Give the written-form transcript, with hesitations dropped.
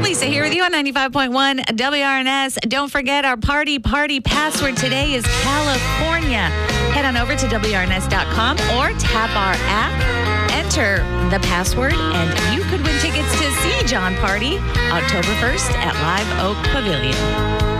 Lisa here with you on 95.1 WRNS. Don't forget our party password today is California. Head on over to WRNS.com or tap our app, enter the password, and you could win tickets to see John Party October 1st at Live Oak Pavilion.